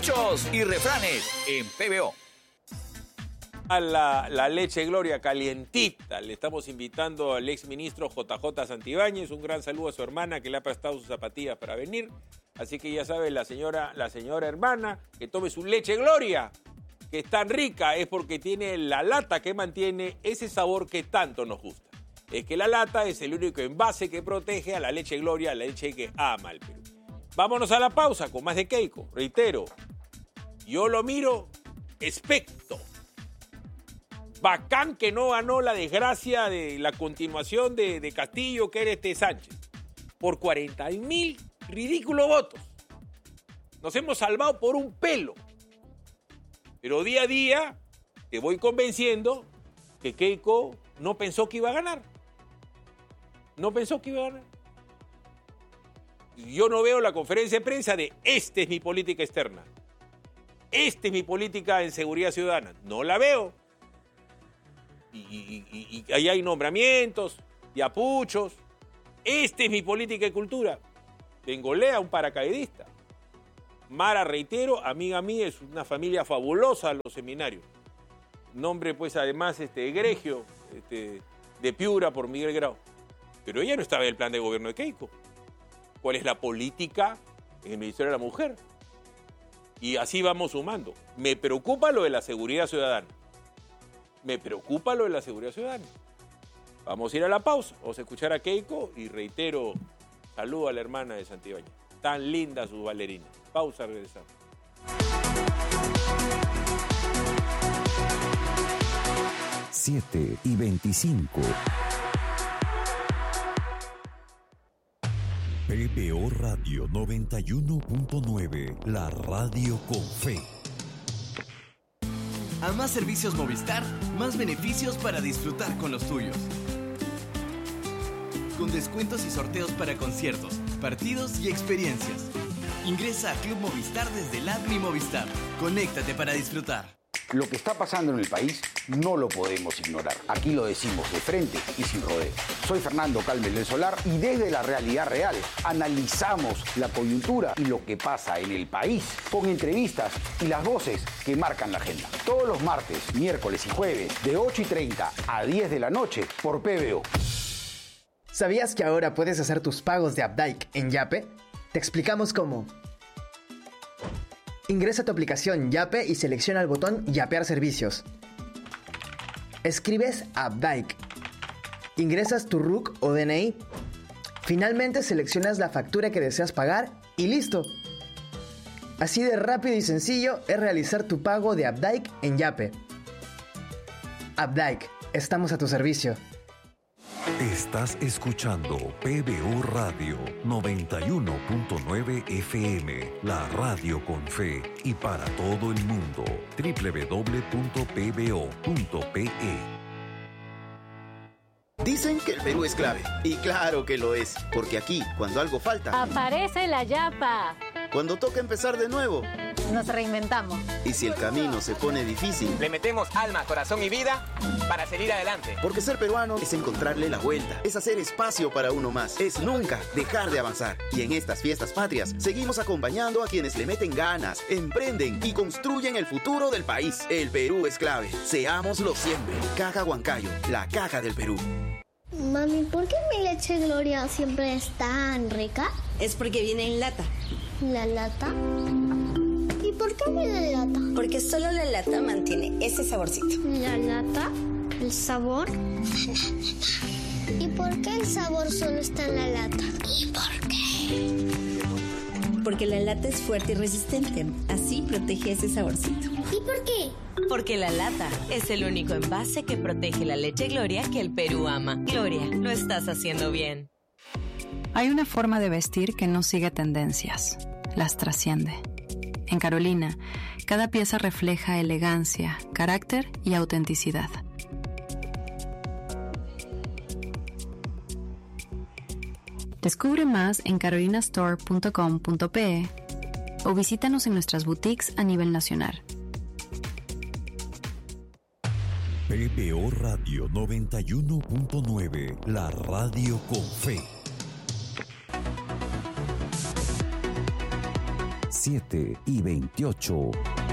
dichos y refranes en PBO. A la leche Gloria calientita. Le estamos invitando al exministro JJ Santibáñez. Un gran saludo a su hermana que le ha prestado sus zapatillas para venir. Así que ya sabe la señora hermana que tome su leche Gloria, que es tan rica, es porque tiene la lata que mantiene ese sabor que tanto nos gusta. Es que la lata es el único envase que protege a la leche Gloria, a la leche que ama el Perú. Vámonos a la pausa con más de Keiko. Reitero, yo lo miro expecto. Bacán que no ganó la desgracia de la continuación de Castillo, que era Sánchez, por 40.000 ridículos votos. Nos hemos salvado por un pelo. Pero día a día te voy convenciendo que Keiko no pensó que iba a ganar. No pensó que iba a ganar. Yo no veo la conferencia de prensa de esta es mi política externa. Esta es mi política en seguridad ciudadana. No la veo. Y ahí hay nombramientos y apuchos. Esta es mi política de cultura. Bengolea, un paracaidista. Mara, reitero, amiga mía, es una familia fabulosa, los seminarios. Nombre, pues, además, egregio, de Piura por Miguel Grau. Pero ella no estaba en el plan de gobierno de Keiko. ¿Cuál es la política en el Ministerio de la Mujer? Y así vamos sumando. Me preocupa lo de la seguridad ciudadana. Vamos a ir a la pausa. Vamos a escuchar a Keiko y reitero, saludo a la hermana de Santibáñez. Tan linda sus bailarinas. Pausa, regresamos. Siete y 25. PBO Radio 91.9, la radio con fe. A más servicios Movistar, más beneficios para disfrutar con los tuyos. Con descuentos y sorteos para conciertos, partidos y experiencias. Ingresa a Club Movistar desde el app Mi Movistar. Conéctate para disfrutar. Lo que está pasando en el país no lo podemos ignorar. Aquí lo decimos de frente y sin rodeo. Soy Fernando Calmes del Solar y desde la realidad real analizamos la coyuntura y lo que pasa en el país con entrevistas y las voces que marcan la agenda. Todos los martes, miércoles y jueves de 8:30 a 10 de la noche por PBO. ¿Sabías que ahora puedes hacer tus pagos de Updike en Yape? Te explicamos cómo. Ingresa a tu aplicación Yape y selecciona el botón Yapear servicios. Escribes Updike. Ingresas tu RUC o DNI. Finalmente seleccionas la factura que deseas pagar y listo. Así de rápido y sencillo es realizar tu pago de Updike en Yape. Updike, estamos a tu servicio. Estás escuchando PBO Radio 91.9 FM, la radio con fe y para todo el mundo. www.pbo.pe. Dicen que el Perú es clave, y claro que lo es, porque aquí, cuando algo falta, aparece la yapa. Cuando toca empezar de nuevo, nos reinventamos. Y si el camino se pone difícil, le metemos alma, corazón y vida para seguir adelante. Porque ser peruano es encontrarle la vuelta, es hacer espacio para uno más, es nunca dejar de avanzar. Y en estas fiestas patrias, seguimos acompañando a quienes le meten ganas, emprenden y construyen el futuro del país. El Perú es clave, seámoslo siempre. Caja Huancayo, la caja del Perú. Mami, ¿por qué mi leche Gloria siempre es tan rica? Es porque viene en lata. ¿La lata? ¿Y por qué viene en lata? Porque solo la lata mantiene ese saborcito. ¿La lata? ¿El sabor? ¿Y por qué el sabor solo está en la lata? ¿Y por qué? Porque la lata es fuerte y resistente. Así protege ese saborcito. ¿Y por qué? Porque la lata es el único envase que protege la leche Gloria que el Perú ama. Gloria, lo estás haciendo bien. Hay una forma de vestir que no sigue tendencias, las trasciende. En Carolina, cada pieza refleja elegancia, carácter y autenticidad. Descubre más en carolinastore.com.pe o visítanos en nuestras boutiques a nivel nacional. PBO Radio 91.9, la radio con fe. 7 y 28.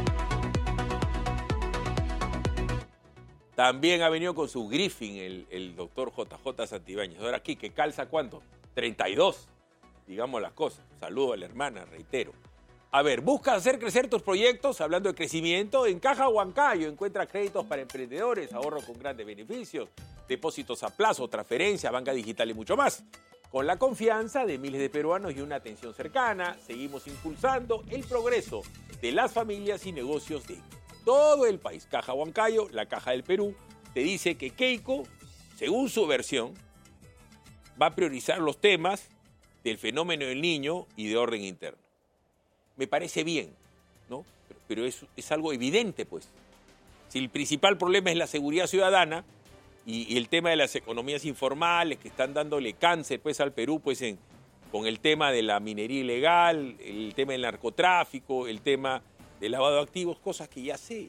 También ha venido con su Griffin el doctor JJ Santibáñez. Ahora aquí, ¿que calza cuánto? 32. Digamos las cosas. Saludo a la hermana, reitero. A ver, busca hacer crecer tus proyectos, hablando de crecimiento, en Caja Huancayo. Encuentra créditos para emprendedores, ahorro con grandes beneficios, depósitos a plazo, transferencia, banca digital y mucho más. Con la confianza de miles de peruanos y una atención cercana, seguimos impulsando el progreso de las familias y negocios de todo el país. Caja Huancayo, la Caja del Perú, te dice que Keiko, según su versión, va a priorizar los temas del fenómeno del niño y de orden interno. Me parece bien, ¿no? Pero es algo evidente, pues. Si el principal problema es la seguridad ciudadana y el tema de las economías informales que están dándole cáncer, pues, al Perú, pues, con el tema de la minería ilegal, el tema del narcotráfico, el tema del lavado de activos, cosas que ya sé.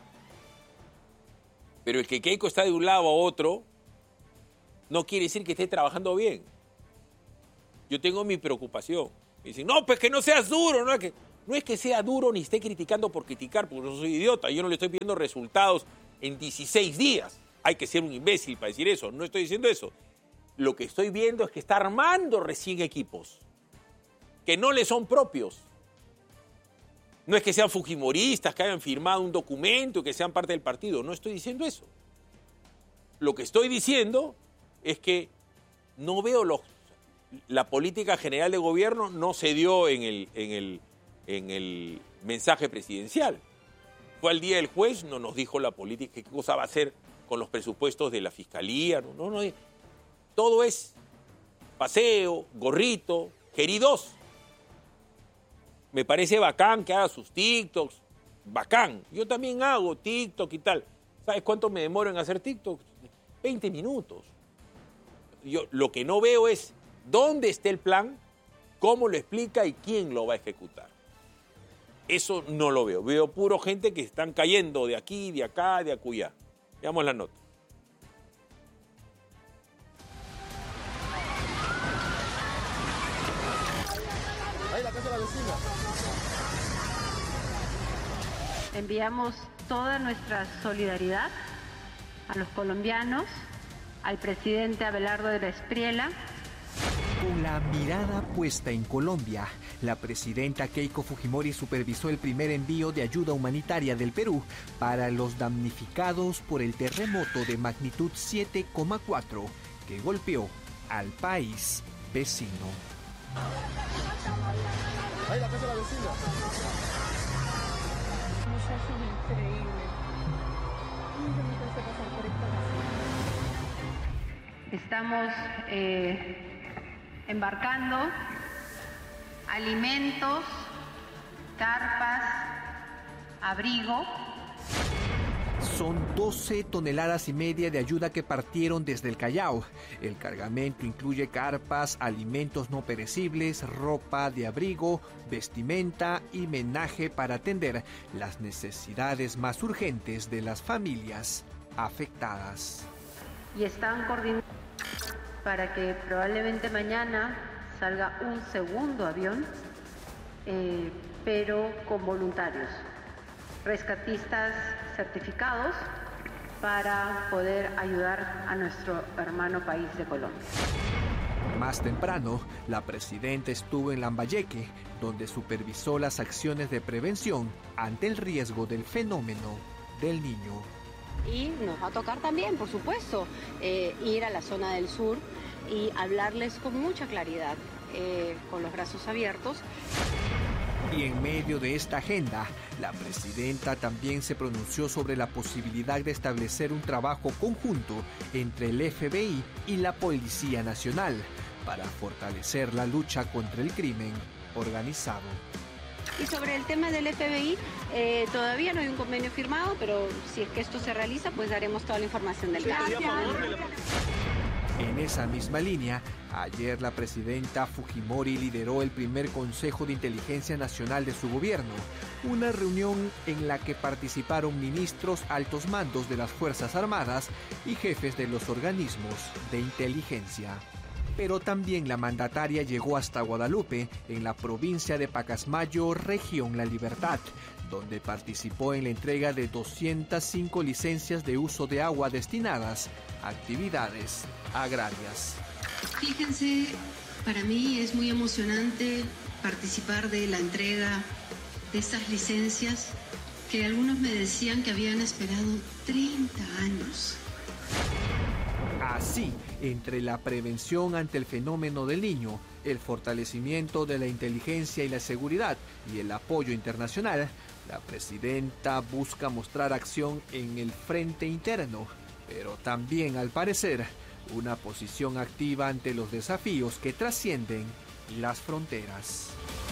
Pero el que Keiko está de un lado a otro no quiere decir que esté trabajando bien. Yo tengo mi preocupación. Me dicen, no, pues que no seas duro. No es que sea duro ni esté criticando por criticar, porque no soy idiota. Yo no le estoy pidiendo resultados en 16 días. Hay que ser un imbécil para decir eso. No estoy diciendo eso. Lo que estoy viendo es que está armando recién equipos que no le son propios. No es que sean fujimoristas, que hayan firmado un documento, que sean parte del partido. No estoy diciendo eso. Lo que estoy diciendo es que no veo la política general de gobierno no se dio en el mensaje presidencial. Fue al día del juez, no nos dijo la política, qué cosa va a hacer con los presupuestos de la fiscalía. No. Todo es paseo, gorrito, queridos. Me parece bacán que haga sus TikToks, bacán. Yo también hago TikTok y tal. ¿Sabes cuánto me demoro en hacer TikTok? 20 minutos. Yo lo que no veo es dónde está el plan, cómo lo explica y quién lo va a ejecutar. Eso no lo veo. Veo puro gente que están cayendo de aquí, de acá, de acullá. Veamos la nota. Ahí la casa de la vecina. Enviamos toda nuestra solidaridad a los colombianos, al presidente Abelardo de la Espriella. Con la mirada puesta en Colombia, la presidenta Keiko Fujimori supervisó el primer envío de ayuda humanitaria del Perú para los damnificados por el terremoto de magnitud 7,4 que golpeó al país vecino. Ahí la casa de la vecina. Muchacho increíble. Estamos embarcando alimentos, carpas, abrigo. Son 12,5 toneladas de ayuda que partieron desde el Callao. El cargamento incluye carpas, alimentos no perecibles, ropa de abrigo, vestimenta y menaje para atender las necesidades más urgentes de las familias afectadas. Y están coordinando para que probablemente mañana salga un segundo avión, pero con voluntarios, rescatistas certificados para poder ayudar a nuestro hermano país de Colombia. Más temprano, la presidenta estuvo en Lambayeque, donde supervisó las acciones de prevención ante el riesgo del fenómeno del niño. Y nos va a tocar también, por supuesto, ir a la zona del sur y hablarles con mucha claridad, con los brazos abiertos. Y en medio de esta agenda, la presidenta también se pronunció sobre la posibilidad de establecer un trabajo conjunto entre el FBI y la Policía Nacional para fortalecer la lucha contra el crimen organizado. Y sobre el tema del FBI, todavía no hay un convenio firmado, pero si es que esto se realiza, pues daremos toda la información del caso. En esa misma línea, ayer la presidenta Fujimori lideró el primer Consejo de Inteligencia Nacional de su gobierno, una reunión en la que participaron ministros, altos mandos de las Fuerzas Armadas y jefes de los organismos de inteligencia. Pero también la mandataria llegó hasta Guadalupe, en la provincia de Pacasmayo, región La Libertad, donde participó en la entrega de 205 licencias de uso de agua destinadas a actividades agrarias. Fíjense, para mí es muy emocionante participar de la entrega de estas licencias que algunos me decían que habían esperado 30 años. Así, entre la prevención ante el fenómeno del Niño, el fortalecimiento de la inteligencia y la seguridad y el apoyo internacional, la presidenta busca mostrar acción en el frente interno, pero también, al parecer, una posición activa ante los desafíos que trascienden las fronteras.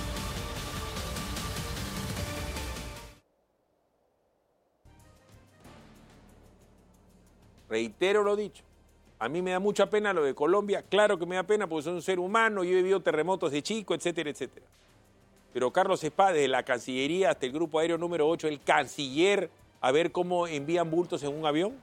Reitero lo dicho. A mí me da mucha pena lo de Colombia. Claro que me da pena porque soy un ser humano, yo he vivido terremotos de chico, etcétera, etcétera. Pero Carlos Espada, desde la Cancillería hasta el Grupo Aéreo número 8, el canciller, a ver cómo envían bultos en un avión.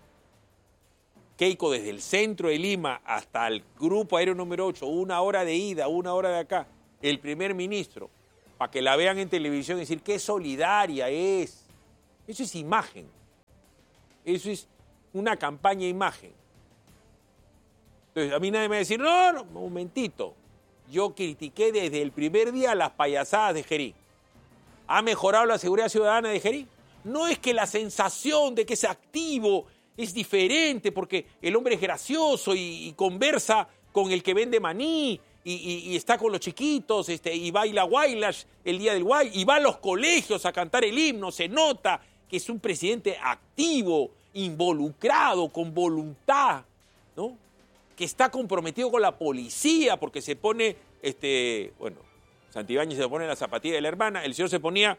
Keiko, desde el centro de Lima hasta el Grupo Aéreo número 8, 1 hora de ida, 1 hora de acá. El primer ministro, para que la vean en televisión y decir qué solidaria es. Eso es imagen. Eso es una campaña imagen. Entonces, a mí nadie me va a decir, no, un momentito. Yo critiqué desde el primer día las payasadas de Gerí. ¿Ha mejorado la seguridad ciudadana de Gerí? No es que la sensación de que es activo es diferente porque el hombre es gracioso y conversa con el que vende maní y está con los chiquitos y baila guaylash el día del guay y va a los colegios a cantar el himno. Se nota que es un presidente activo, involucrado, con voluntad, ¿no? Que está comprometido con la policía porque se pone, Santibáñez se pone la zapatilla de la hermana, el señor se ponía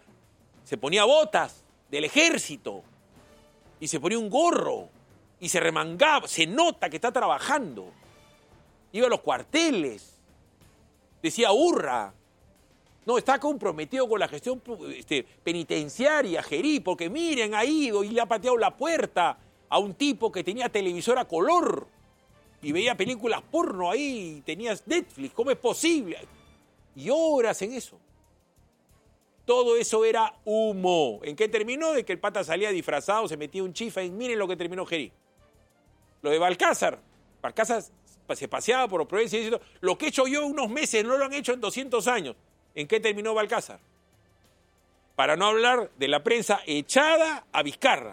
botas del ejército y se ponía un gorro y se remangaba, se nota que está trabajando. Iba a los cuarteles, decía hurra. No, está comprometido con la gestión penitenciaria, Gerí, porque miren, ha ido y le ha pateado la puerta a un tipo que tenía televisor a color y veía películas porno ahí, y tenías Netflix, ¿cómo es posible? Y horas en eso. Todo eso era humo. ¿En qué terminó? De que el pata salía disfrazado, se metía un chifa y miren lo que terminó Gerí. Lo de Balcázar. Balcázar se paseaba por Provincia diciendo, lo que he hecho yo unos meses no lo han hecho en 200 años. ¿En qué terminó Balcázar? Para no hablar de la prensa echada a Vizcarra.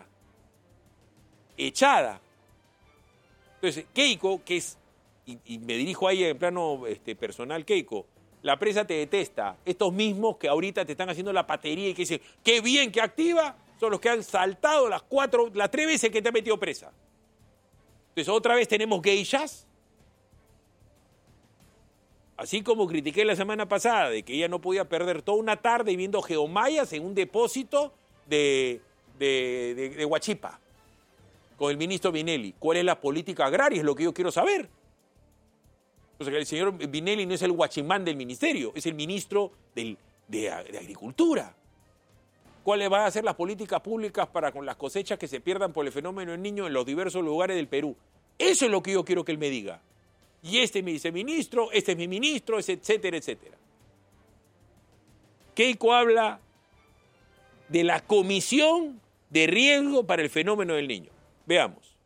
Echada. Entonces, Keiko, que es, y me dirijo ahí en plano personal, Keiko, la prensa te detesta. Estos mismos que ahorita te están haciendo la patería y que dicen, qué bien que activa, son los que han saltado las 3 veces que te han metido presa. Entonces, otra vez tenemos geishas. Así como critiqué la semana pasada de que ella no podía perder toda una tarde viendo geomayas en un depósito de Huachipa con el ministro Vinelli. ¿Cuál es la política agraria? Es lo que yo quiero saber. O sea, que el señor Vinelli no es el guachimán del ministerio, es el ministro de Agricultura. ¿Cuáles van a ser las políticas públicas para con las cosechas que se pierdan por el fenómeno del Niño en los diversos lugares del Perú? Eso es lo que yo quiero que él me diga. Y este es mi viceministro, este es mi ministro, etcétera, etcétera. Keiko habla de la Comisión de Riesgo para el Fenómeno del Niño. Veamos.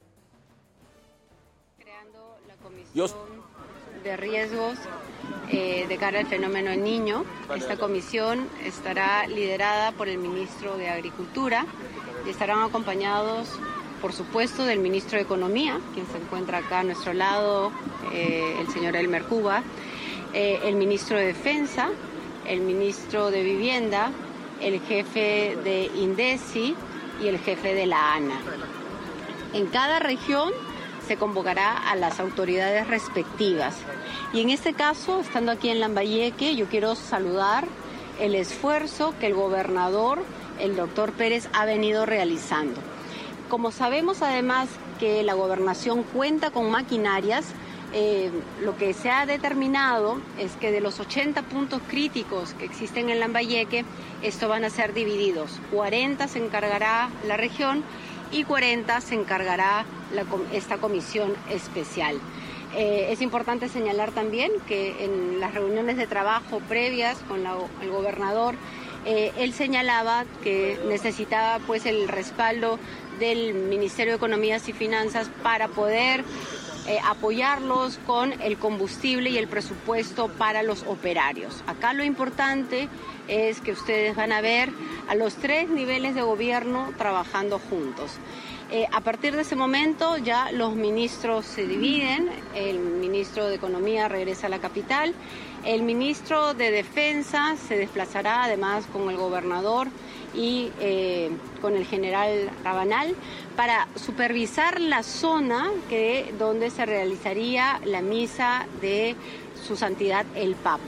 Creando la Comisión de Riesgos de cara al fenómeno del Niño. Esta comisión estará liderada por el ministro de Agricultura y estarán acompañados, por supuesto, del ministro de Economía, quien se encuentra acá a nuestro lado, el señor Elmer Cuba, el ministro de Defensa, el ministro de Vivienda, el jefe de INDECI y el jefe de la ANA. En cada región se convocará a las autoridades respectivas. Y en este caso, estando aquí en Lambayeque, yo quiero saludar el esfuerzo que el gobernador, el doctor Pérez, ha venido realizando. Como sabemos además que la gobernación cuenta con maquinarias, lo que se ha determinado es que de los 80 puntos críticos que existen en Lambayeque, estos van a ser divididos. 40 se encargará la región y 40 se encargará esta comisión especial. Es importante señalar también que en las reuniones de trabajo previas con el gobernador, él señalaba que necesitaba pues el respaldo del Ministerio de Economía y Finanzas para poder apoyarlos con el combustible y el presupuesto para los operarios. Acá lo importante es que ustedes van a ver a los 3 niveles de gobierno trabajando juntos. A partir de ese momento ya los ministros se dividen, el ministro de Economía regresa a la capital, el ministro de Defensa se desplazará además con el gobernador y con el general Rabanal para supervisar la zona donde se realizaría la misa de su santidad el Papa.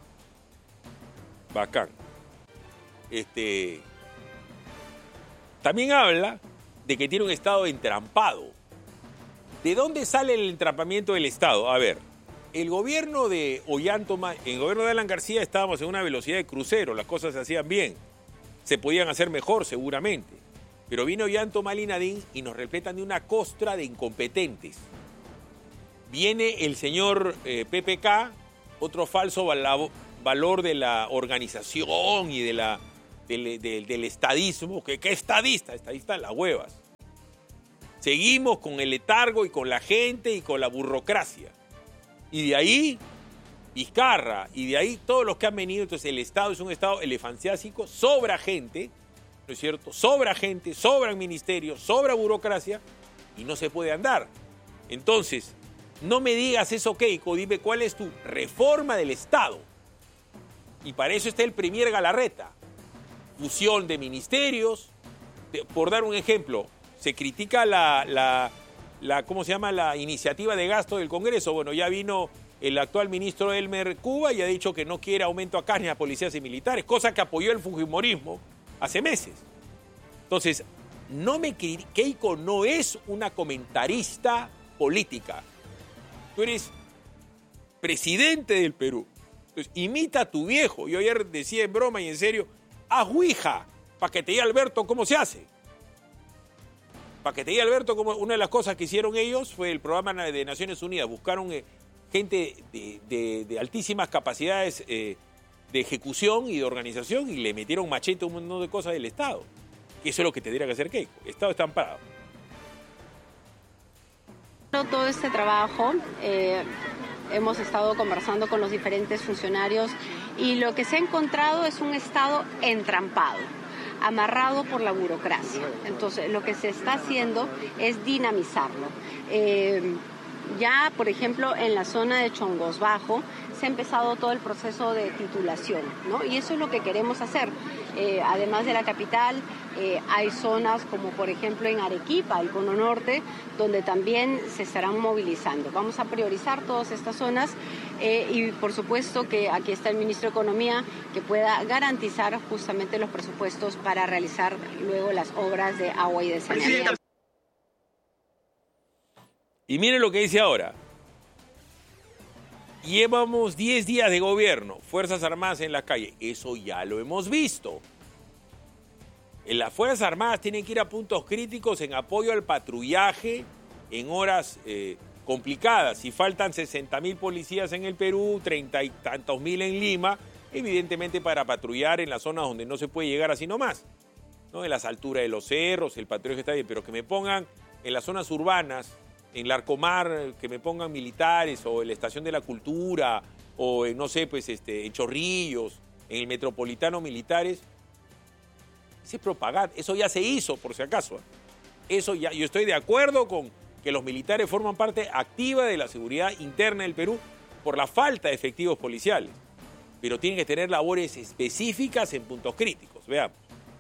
Bacán. También habla de que tiene un Estado entrampado. ¿De dónde sale el entrampamiento del Estado? A ver, el gobierno de Ollantaytamá, en el gobierno de Alan García estábamos en una velocidad de crucero, las cosas se hacían bien, se podían hacer mejor seguramente, pero vino Ollantaytamá Linadín y nos repletan de una costra de incompetentes. Viene el señor PPK, otro falso valor de la organización y del estadismo. ¿Qué estadista? Estadista las huevas. Seguimos con el letargo y con la gente y con la burocracia. Y de ahí, Vizcarra, y de ahí todos los que han venido. Entonces el Estado es un Estado elefanciásico, sobra gente, ¿no es cierto? Sobra gente, sobran ministerios, sobra burocracia y no se puede andar. Entonces, no me digas eso, Keiko, dime cuál es tu reforma del Estado. Y para eso está el Premier Galarreta. Fusión de ministerios. Por dar un ejemplo, se critica ¿cómo se llama? La iniciativa de gasto del Congreso. Bueno, ya vino el actual ministro Elmer Cuba y ha dicho que no quiere aumento a carne a policías y militares, cosa que apoyó el fujimorismo hace meses. Entonces, Keiko no es una comentarista política. Tú eres presidente del Perú. Entonces, imita a tu viejo. Yo ayer decía en broma y en serio, haz Ouija para que te diga Alberto cómo se hace. Para que te diga Alberto, como una de las cosas que hicieron ellos fue el programa de Naciones Unidas. Buscaron gente de altísimas capacidades de ejecución y de organización y le metieron machete a un montón de cosas del Estado. Y eso es lo que tendría que hacer Keiko. El Estado está amparado. Todo este trabajo hemos estado conversando con los diferentes funcionarios y lo que se ha encontrado es un Estado entrampado, amarrado por la burocracia. Entonces, lo que se está haciendo es dinamizarlo. Ya, por ejemplo, en la zona de Chongos Bajo se ha empezado todo el proceso de titulación, ¿no? Y eso es lo que queremos hacer. Además de la capital, hay zonas como, por ejemplo, en Arequipa, el Cono Norte, donde también se estarán movilizando. Vamos a priorizar todas estas zonas y, por supuesto, que aquí está el ministro de Economía, que pueda garantizar justamente los presupuestos para realizar luego las obras de agua y de saneamiento. Y miren lo que dice ahora. Llevamos 10 días de gobierno, Fuerzas Armadas en la calle. Eso ya lo hemos visto. Las Fuerzas Armadas tienen que ir a puntos críticos en apoyo al patrullaje en horas complicadas. Si faltan 60.000 policías en el Perú, 30 y tantos mil en Lima, evidentemente para patrullar en las zonas donde no se puede llegar así nomás, ¿no? En las alturas de los cerros, el patrullaje está bien, pero que me pongan en las zonas urbanas, en Larcomar, que me pongan militares, o en la Estación de la Cultura, o en, no sé, pues en Chorrillos, en el Metropolitano militares. Esa es propaganda, eso ya se hizo, por si acaso. Eso ya, yo estoy de acuerdo con que los militares forman parte activa de la seguridad interna del Perú por la falta de efectivos policiales, pero tienen que tener labores específicas en puntos críticos. Veamos.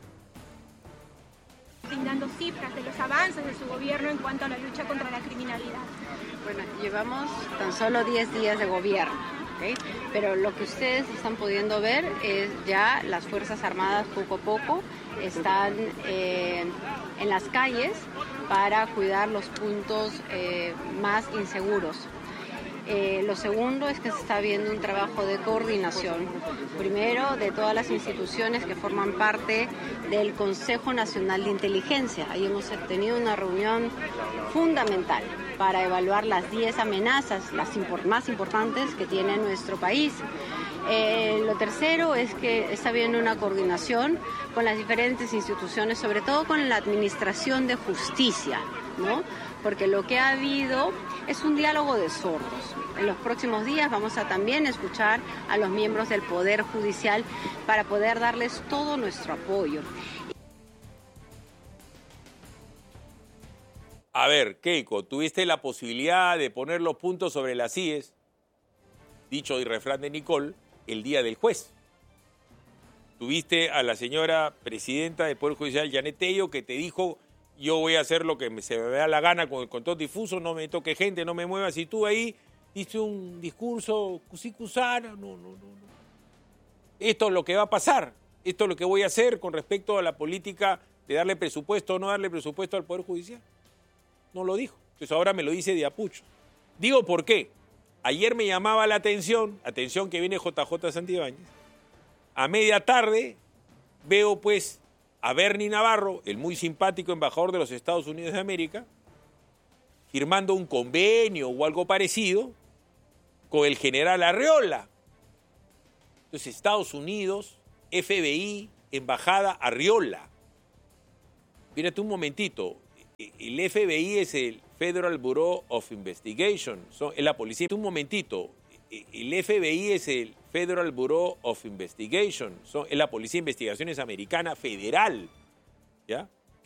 Brindando cifras de los avances de su gobierno en cuanto a la lucha contra la criminalidad. Bueno, llevamos tan solo 10 días de gobierno, ¿okay? Pero lo que ustedes están pudiendo ver es ya las Fuerzas Armadas poco a poco están en las calles para cuidar los puntos más inseguros. Lo segundo es que se está viendo un trabajo de coordinación, primero de todas las instituciones que forman parte del Consejo Nacional de Inteligencia. Ahí hemos tenido una reunión fundamental para evaluar las 10 amenazas, las más importantes que tiene nuestro país. Lo tercero es que está habiendo una coordinación con las diferentes instituciones, sobre todo con la Administración de Justicia, ¿no? Porque lo que ha habido es un diálogo de sordos. En los próximos días vamos a también escuchar a los miembros del Poder Judicial para poder darles todo nuestro apoyo. A ver, Keiko, tuviste la posibilidad de poner los puntos sobre las IES, dicho y refrán de Nicole, el día del juez. Tuviste a la señora presidenta del Poder Judicial, Janet Tello, que te dijo: yo voy a hacer lo que se me da la gana con el control difuso, no me toque gente, no me muevas. Y tú ahí diste un discurso cusicusano, no. Esto es lo que va a pasar, esto es lo que voy a hacer con respecto a la política de darle presupuesto o no darle presupuesto al Poder Judicial. No lo dijo, entonces ahora me lo dice de apucho. Digo por qué. Ayer me llamaba la atención que viene JJ Santibáñez. A media tarde veo pues a Bernie Navarro, el muy simpático embajador de los Estados Unidos de América, firmando un convenio o algo parecido con el general Arriola. Entonces, Estados Unidos, FBI, Embajada Arriola. Mírate un momentito, el FBI es el Federal Bureau of Investigation, es la policía. Un momentito, el FBI es el Federal Bureau of Investigation, es la Policía de Investigaciones Americana Federal, ¿ya?